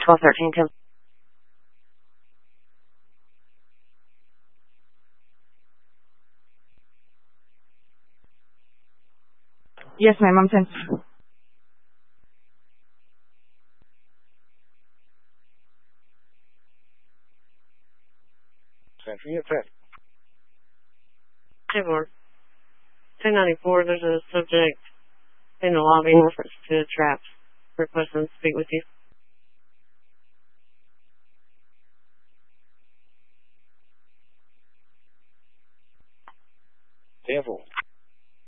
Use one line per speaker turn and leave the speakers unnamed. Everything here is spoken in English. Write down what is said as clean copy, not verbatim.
1213, Tim.
Yes, ma'am, I'm 10.
Central, you're 10.
Hey, Mark. 1094, there's a subject in the lobby in reference to traps. Requesting to speak with you.